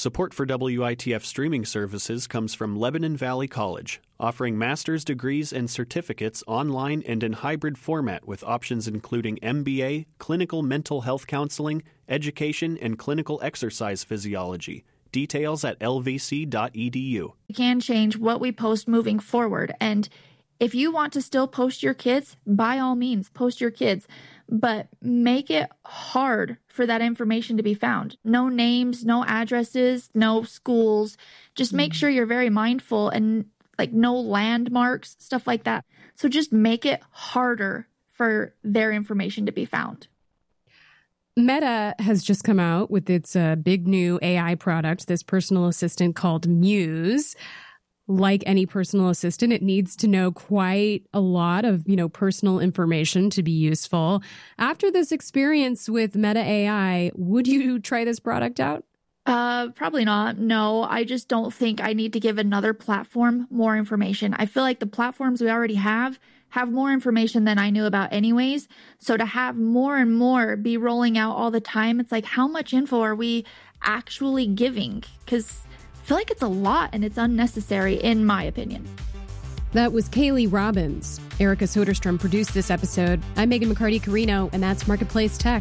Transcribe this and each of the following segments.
Support for WITF streaming services comes from Lebanon Valley College, offering master's degrees and certificates online and in hybrid format with options including MBA, clinical mental health counseling, education, and clinical exercise physiology. Details at lvc.edu. We can change what we post moving forward. And if you want to still post your kids, by all means, post your kids. But make it hard for that information to be found. No names, no addresses, no schools. Just make sure you're very mindful and no landmarks, stuff like that. So just make it harder for their information to be found. Meta has just come out with its big new AI product, this personal assistant called Muse. Like any personal assistant, it needs to know quite a lot of, personal information to be useful. After this experience with Meta AI, would you try this product out? Probably not. No, I just don't think I need to give another platform more information. I feel like the platforms we already have more information than I knew about anyways. So to have more and more be rolling out all the time, it's like, how much info are we actually giving? Because I feel like it's a lot and it's unnecessary, in my opinion. That was Kaylee Robbins. Erica Soderstrom produced this episode. I'm Megan McCarty-Carino, and that's Marketplace Tech.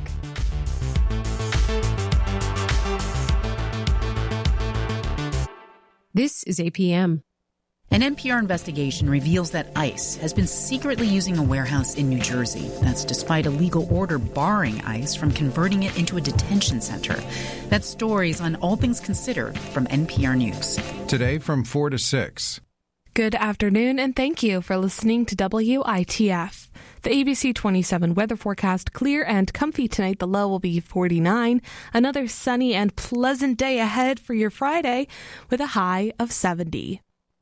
This is APM. An NPR investigation reveals that ICE has been secretly using a warehouse in New Jersey. That's despite a legal order barring ICE from converting it into a detention center. That's stories on All Things Considered from NPR News. Today from 4 to 6. Good afternoon, and thank you for listening to WITF. The ABC 27 weather forecast: clear and comfy tonight. The low will be 49. Another sunny and pleasant day ahead for your Friday with a high of 70.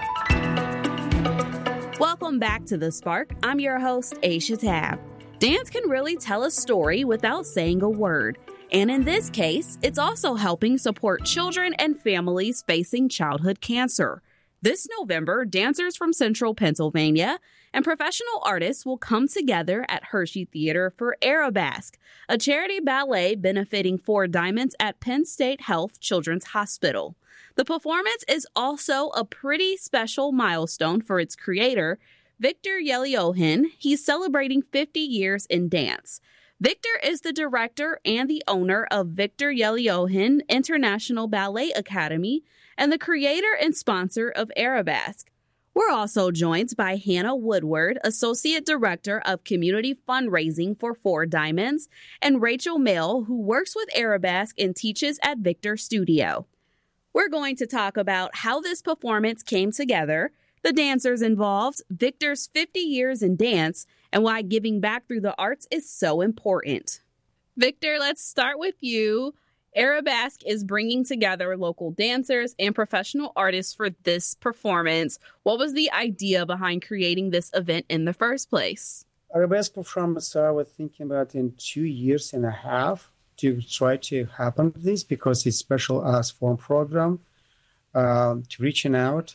Welcome back to The Spark. I'm your host, Aisha Tab. Dance can really tell a story without saying a word. And in this case, it's also helping support children and families facing childhood cancer. This November, dancers from Central Pennsylvania and professional artists will come together at Hershey Theater for Arabesque, a charity ballet benefiting 4 Diamonds at Penn State Health Children's Hospital. The performance is also a pretty special milestone for its creator, Victor Yeliohin. He's celebrating 50 years in dance. Victor is the director and the owner of Victor Yeliohin International Ballet Academy and the creator and sponsor of Arabesque. We're also joined by Hannah Woodward, Associate Director of Community Fundraising for 4 Diamonds, and Rachel Mail, who works with Arabesque and teaches at Victor Studio. We're going to talk about how this performance came together, the dancers involved, Victor's 50 years in dance, and why giving back through the arts is so important. Victor, let's start with you. Arabesque is bringing together local dancers and professional artists for this performance. What was the idea behind creating this event in the first place? Arabesque performance, I was thinking about in 2.5 years to try to happen this, because it's special arts form program to reaching out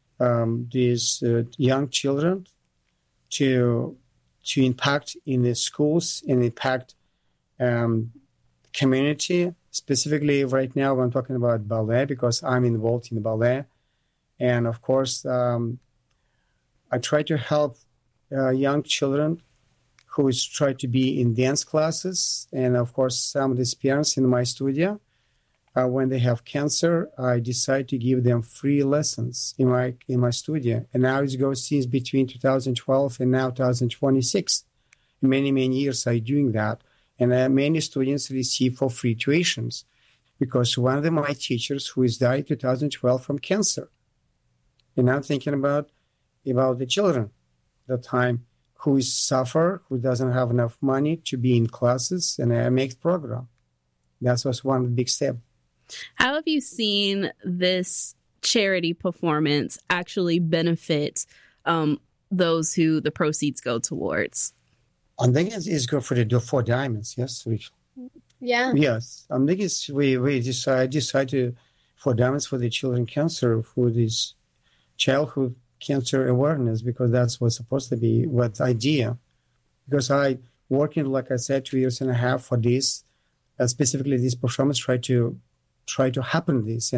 these young children to impact in the schools and impact community. Specifically right now I'm talking about ballet because I'm involved in ballet. And of course, I try to help young children who is try to be in dance classes. And of course, some of these parents in my studio, when they have cancer, I decide to give them free lessons in my studio. And now it goes since between 2012 and now 2026. Many years I'm doing that. And many students receive for free tuitions because one of my teachers who is died in 2012 from cancer. And I'm thinking about the children that time who is suffer, who doesn't have enough money to be in classes, and I make program. That was one big step. How have you seen this charity performance actually benefit those who the proceeds go towards? I think it's good for the 4 Diamonds, yes, Rachel. Yeah. Yes, I think it's we decided 4 Diamonds for the children cancer, for this childhood cancer awareness, because that's what's supposed to be what idea. Because I working, like I said, 2.5 years for this, specifically this performance, try to happen this.